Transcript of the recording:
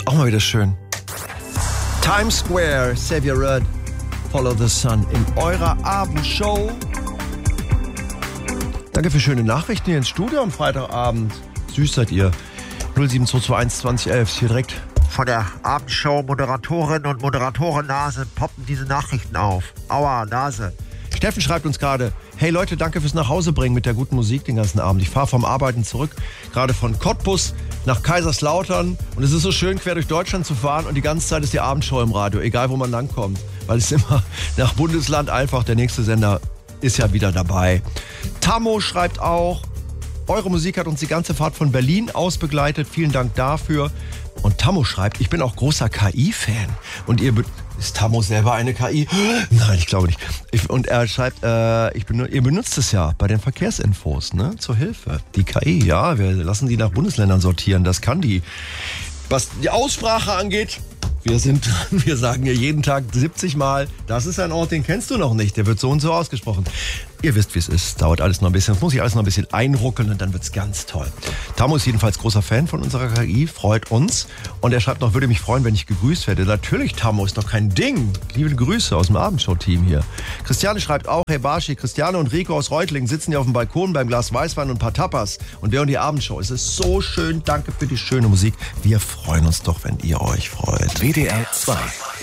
Auch mal wieder schön. Times Square, Xavier Rudd, Follow the Sun in eurer Abendshow. Danke für schöne Nachrichten hier ins Studio am Freitagabend. Süß seid ihr. 07221 2011 hier direkt von der Abendshow Moderatorin und Moderatoren-Nase poppen diese Nachrichten auf. Aua, Nase. Steffen schreibt uns gerade: Hey Leute, danke fürs Nachhausebringen mit der guten Musik den ganzen Abend. Ich fahre vom Arbeiten zurück, gerade von Cottbus nach Kaiserslautern. Und es ist so schön, quer durch Deutschland zu fahren. Und die ganze Zeit ist die Abendshow im Radio, egal wo man langkommt. Weil es immer nach Bundesland einfach, der nächste Sender ist ja wieder dabei. Tammo schreibt auch: Eure Musik hat uns die ganze Fahrt von Berlin aus begleitet. Vielen Dank dafür. Und Tammo schreibt: Ich bin auch großer KI-Fan. Und ist Tammo selber eine KI? Nein, ich glaube nicht. Und er schreibt, ihr benutzt es ja bei den Verkehrsinfos, ne? Zur Hilfe. Die KI, ja, wir lassen die nach Bundesländern sortieren. Das kann die. Was die Aussprache angeht, wir sind dran. Wir sagen ja jeden Tag 70 Mal, das ist ein Ort, den kennst du noch nicht. Der wird so und so ausgesprochen. Ihr wisst, wie es ist. Dauert alles noch ein bisschen. Es muss sich alles noch ein bisschen einruckeln und dann wird's ganz toll. Tammo ist jedenfalls großer Fan von unserer KI, freut uns. Und er schreibt noch, würde mich freuen, wenn ich gegrüßt werde. Natürlich, Tammo, ist doch kein Ding. Liebe Grüße aus dem Abendshow-Team hier. Christiane schreibt auch: Hey Barschi, Christiane und Rico aus Reutlingen sitzen hier auf dem Balkon beim Glas Weißwein und ein paar Tapas und wir hören die Abendshow. Es ist so schön. Danke für die schöne Musik. Wir freuen uns doch, wenn ihr euch freut. WDR 2